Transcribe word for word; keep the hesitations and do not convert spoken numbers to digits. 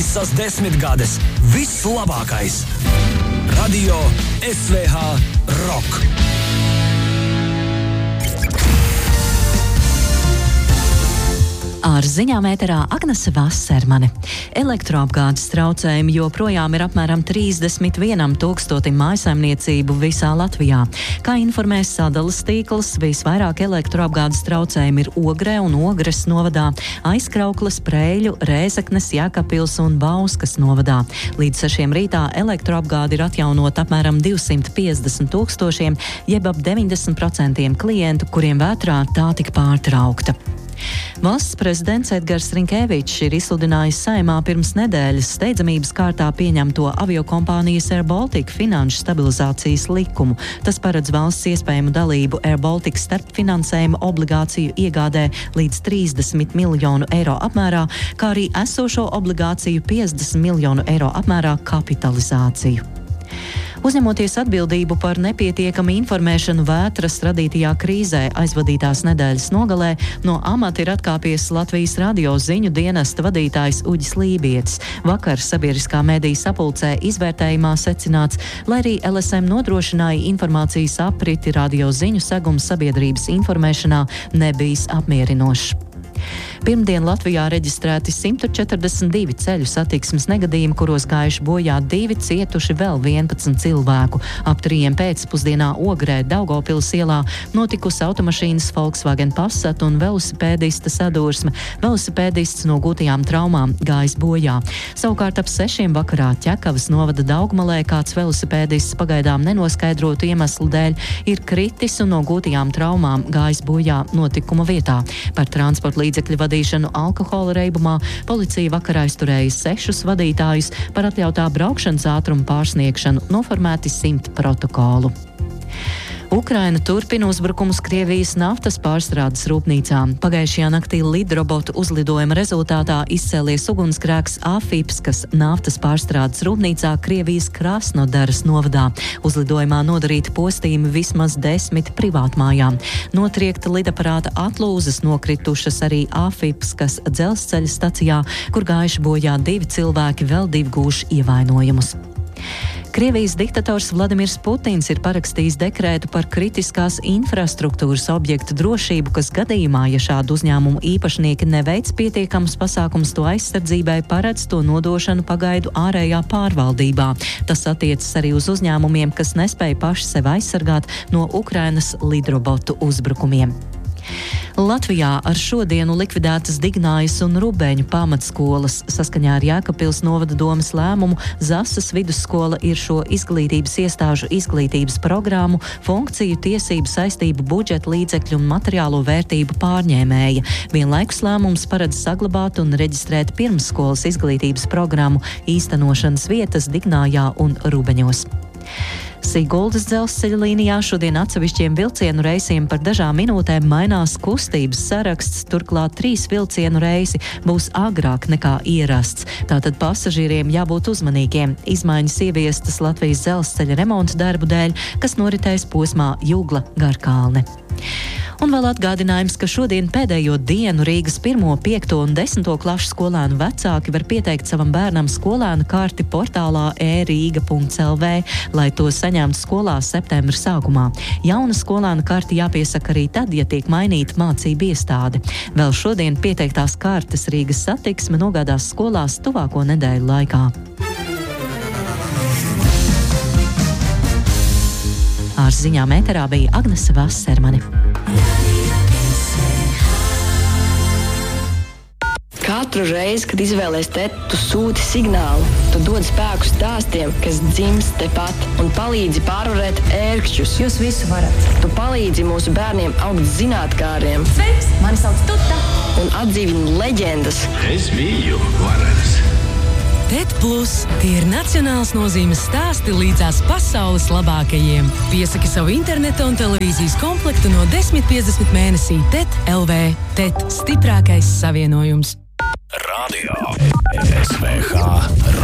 Visas desmitgades, viss labākais. Radio S V H Rock. Ar ziņām ēterā Agnese Vasermane. Elektroapgādes traucējumi joprojām ir apmēram trīsdesmit vienam tūkstotim mājsaimniecību visā Latvijā. Kā informēs sadales tīkls, visvairāk elektroapgādes traucējumi ir Ogrē un Ogres novadā, Aizkraukles, Preļu, Rēzeknes, Jēkabpils un Bauskas novadā. Līdz sešiem rītā elektroapgāde ir atjaunot apmēram divsimt piecdesmit tūkstošiem, jeb ap deviņdesmit procentiem klientu, kuriem vētrā tā tika pārtraukta. Valsts prezidents Edgars Rinkēvičs ir izsludinājis Saeimā pirms nedēļas steidzamības kārtā pieņemto aviokompānijas Air Baltica finanšu stabilizācijas likumu. Tas paredz valsts iespējamu dalību Air Baltica starpfinansējuma obligāciju iegādē līdz trīsdesmit miljonu eiro apmērā, kā arī esošo obligāciju piecdesmit miljonu eiro apmērā kapitalizāciju. Uzņemoties atbildību par nepietiekamu informēšanu vētras radītajā krīzē aizvadītās nedēļas nogalē, no amata ir atkāpies Latvijas radio ziņu dienesta vadītājs Uģis Lībietis. Vakar sabiedriskā mediju sapulcē izvērtējumā secināts, lai arī L S M nodrošināja informācijas apriti, radio ziņu segums sabiedrības informēšanā nebijis apmierinošs. Pirmdien Latvijā reģistrēti simt četrdesmit divi ceļu satiksmes negadījumi, kuros gājuši bojā divi, cietuši vēl vienpadsmit cilvēku. Ap trījiem pēcpusdienā Ogrē, Daugavpils ielā notikusi automašīnas Volkswagen Passat un velosipēdista sadursme. Velosipēdists no gūtajām traumām gājis bojā. Savukārt ap sešiem vakarā Ķekavas novada Daugmalē kāds velosipēdists pagaidām nenoskaidrotu iemeslu dēļ ir kritis un no gūtajām traumām gājis bojā notikuma vietā. Par transporta līdzekļu vadīšanu alkohola reibumā policija vakar aizturēja sešus vadītājus, par atļautā braukšanas ātrumu pārsniegšanu noformēti simt protokolu. Ukraina turpina uzbrukumus Krievijas naftas pārstrādes rūpnīcām. Pagājušajā naktī lidrobotu uzlidojuma rezultātā izcēlies ugunsgrēks Afipskas naftas pārstrādes rūpnīcā Krievijas Krasnodaras novadā. Uzlidojumā nodarīti postījumi vismaz desmit privātmājām. Notriekta lidaparāta atlūzas nokritušas arī Afipskas dzelzceļa stacijā, kur gājuši bojā divi cilvēki, vēl divi gūši ievainojumus. Krievijas diktators Vladimirs Putins ir parakstījis dekrētu par kritiskās infrastruktūras objektu drošību, kas gadījumā, ja šādu uzņēmumu īpašnieki neveic pietiekamus pasākumus to aizsardzībai, paredz to nodošanu pagaidu ārējā pārvaldībā. Tas attiecas arī uz uzņēmumiem, kas nespēja paši sevi aizsargāt no Ukrainas lidrobotu uzbrukumiem. Latvijā ar šodienu likvidētas Dignājas un Rubeņu pamatskolas. Saskaņā ar Jēkabpils novada domes lēmumu Zasas vidusskola ir šo izglītības iestāžu izglītības programmu, funkciju, tiesību, saistību, budžeta līdzekļu un materiālo vērtību pārņēmēja. Vienlaikus lēmums paredz saglabāt un reģistrēt pirmsskolas izglītības programmu īstenošanas vietas Dignājā un Rubeņos. Siguldas dzelzceļa līnijā šodien atsevišķiem vilcienu reisiem par dažām minūtēm mainās kustības saraksts, turklāt trīs vilcienu reisi būs agrāk nekā ierasts. Tātad pasažieriem jābūt uzmanīgiem. Izmaiņas ieviestas Latvijas dzelzceļa remonta darbu dēļ, kas noritēs posmā Jugla-Garkalne. Un vēl atgādinājums, ka šodien pēdējo dienu Rīgas pirmo, piekto un desmito klašu skolēnu vecāki var pieteikt savam bērnam skolēnu karti portālā e rīga punkts el vē, lai to saņemtu skolā septembra sākumā. Jauna skolēnu karti jāpiesaka arī tad, ja tiek mainīta mācību iestāde. Vēl šodien pieteiktās kartes Rīgas satiksme nogādās skolās tuvāko nedēļu laikā. Ar ziņām ēterā bija Agnese Vasermane. Katru reizi, kad izvēlies tēt, tu sūti signālu. Tu dod spēku stāstiem, kas dzimst tepat un palīdzi pārvarēt ērkšķus. Jūs visu varat. Tu palīdzi mūsu bērniem augt zinātkāriem. Sveiks, mani sauc Tuta. Un atdzīvini leģendas. Es biju varens. TET Plus – tie ir nacionāls nozīmes stāsti līdzās pasaules labākajiem. Piesaki savu interneta un televīzijas komplektu no desmit piecdesmit mēnesī TET punkts el vē. TET – stiprākais savienojums. Radio S V H